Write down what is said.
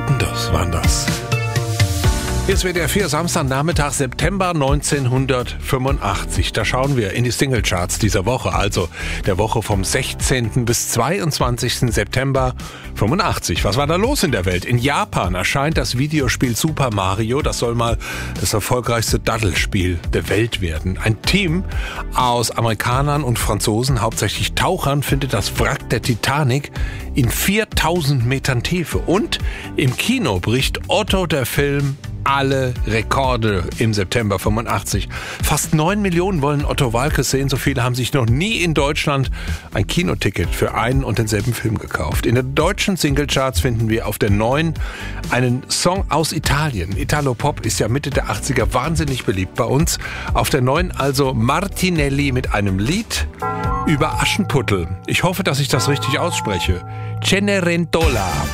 Carpentos waren das. Hier ist WDR 4, Samstagnachmittag, September 1985. Da schauen wir in die Singlecharts dieser Woche, also der Woche vom 16. bis 22. September 85. Was war da los in der Welt? In Japan erscheint das Videospiel Super Mario. Das soll mal das erfolgreichste Daddelspiel der Welt werden. Ein Team aus Amerikanern und Franzosen, hauptsächlich Tauchern, findet das Wrack der Titanic in 4000 Metern Tiefe. Und im Kino bricht Otto der Film alle Rekorde im September 85. Fast 9 Millionen wollen Otto Waalkes sehen. So viele haben sich noch nie in Deutschland ein Kinoticket für einen und denselben Film gekauft. In den deutschen Singlecharts finden wir auf der 9 einen Song aus Italien. Italo-Pop ist ja Mitte der 80er wahnsinnig beliebt bei uns. Auf der 9 also Martinelli mit einem Lied über Aschenputtel. Ich hoffe, dass ich das richtig ausspreche. Cenerentola.